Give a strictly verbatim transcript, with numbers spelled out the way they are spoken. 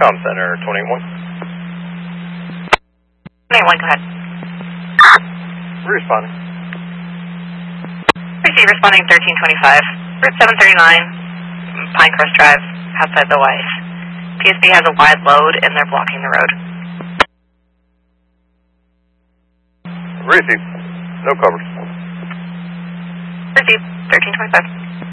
Com Center, twenty-one. twenty-one, go ahead. Responding. Receive, responding thirteen twenty-five. Route seven thirty-nine, Pinecrest Drive, outside the Weiss. P S B has a wide load and they're blocking the road. Receive. No covers. Receive, thirteen twenty-five.